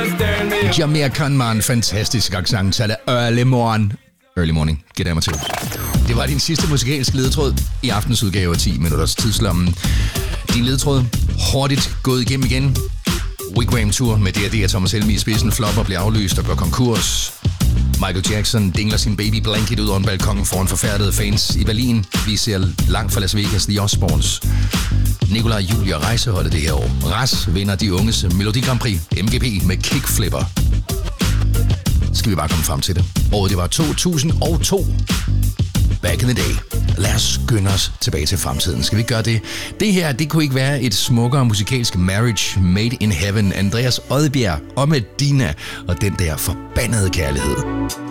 Jamaican Conman, fantastisk accent, så er det early morning, gætter mig til. Det var din sidste musikalske ledetråd i aftens udgave af 10 minutters tidslommen. Din ledetråd, hurtigt gået igennem igen. Wigwam Tour med D&D og Thomas Helmig i spidsen flopper, bliver aflyst og går konkurs. Michael Jackson dingler sin baby blanket ud over en balkon foran forfærdede fans i Berlin. Vi ser langt fra Las Vegas, The Osbournes. Nikolaj og Julie rejseholdet det her år. Ras vinder de unges Melodi Grand Prix, MGP med Kickflipper. Skal vi bare komme frem til det. Året det var 2002. Back in the day. Lad os skynde os tilbage til fremtiden. Skal vi gøre det? Det her, det kunne ikke være et smukkere musikalsk marriage made in heaven. Andreas Odbjerg og Medina og den der forbandede kærlighed.